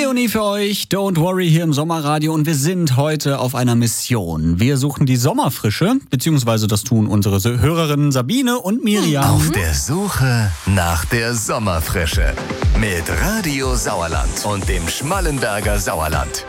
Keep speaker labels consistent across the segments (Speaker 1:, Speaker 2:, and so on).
Speaker 1: Leonie für euch, Don't Worry hier im Sommerradio und wir sind heute auf einer Mission. Wir suchen die Sommerfrische, beziehungsweise das tun unsere Hörerinnen Sabine und Miriam.
Speaker 2: Auf der Suche nach der Sommerfrische mit Radio Sauerland und dem Schmallenberger Sauerland.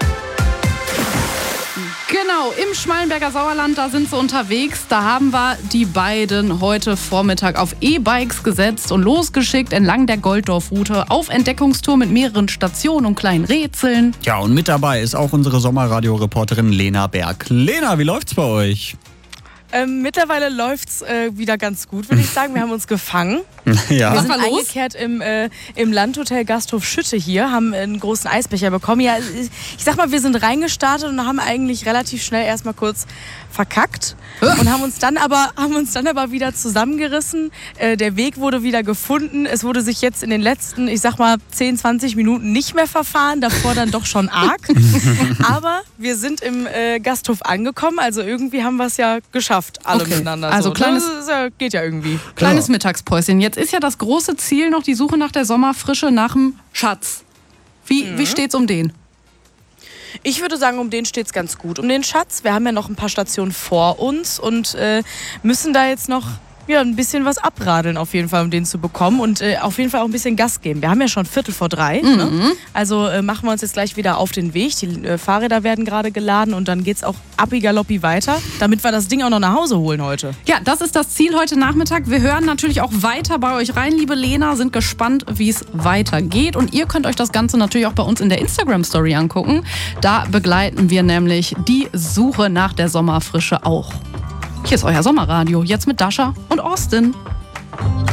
Speaker 3: Genau, im Schmallenberger Sauerland, da sind sie unterwegs. Da haben wir die beiden heute Vormittag auf E-Bikes gesetzt und losgeschickt entlang der Golddorf-Route auf Entdeckungstour mit mehreren Stationen und kleinen Rätseln.
Speaker 1: Ja, und mit dabei ist auch unsere Sommerradio-Reporterin Lena Berg. Lena, wie läuft's bei euch?
Speaker 4: Mittlerweile läuft's wieder ganz gut, würde ich sagen. Wir haben uns gefangen.
Speaker 1: Ja.
Speaker 4: Wir sind eingekehrt im Landhotel Gasthof Schütte hier, haben einen großen Eisbecher bekommen. Ja, ich sag mal, wir sind reingestartet und haben eigentlich relativ schnell erstmal kurz verkackt und haben uns dann aber wieder zusammengerissen. Der Weg wurde wieder gefunden. Es wurde sich jetzt in den letzten, ich sag mal, 10, 20 Minuten nicht mehr verfahren, davor dann doch schon arg. Aber wir sind im Gasthof angekommen, also irgendwie haben wir es ja geschafft, alle miteinander.
Speaker 3: Also kleines,
Speaker 4: geht ja irgendwie.
Speaker 3: Kleines Mittagspäuschen. Jetzt ist ja das große Ziel noch die Suche nach der Sommerfrische, nach dem Schatz. Wie steht's um den?
Speaker 4: Ich würde sagen, um den steht's ganz gut. Um den Schatz. Wir haben ja noch ein paar Stationen vor uns und müssen da jetzt noch ein bisschen was abradeln auf jeden Fall, um den zu bekommen und auf jeden Fall auch ein bisschen Gas geben. Wir haben ja schon 2:45. Ne? Also machen wir uns jetzt gleich wieder auf den Weg. Die Fahrräder werden gerade geladen und dann geht's auch Appi-Galoppi weiter, damit wir das Ding auch noch nach Hause holen heute.
Speaker 3: Ja, das ist das Ziel heute Nachmittag. Wir hören natürlich auch weiter bei euch rein, liebe Lena, sind gespannt, wie es weitergeht. Und ihr könnt euch das Ganze natürlich auch bei uns in der Instagram-Story angucken. Da begleiten wir nämlich die Suche nach der Sommerfrische auch. Hier ist euer Sommerradio, jetzt mit Dasha und Austin.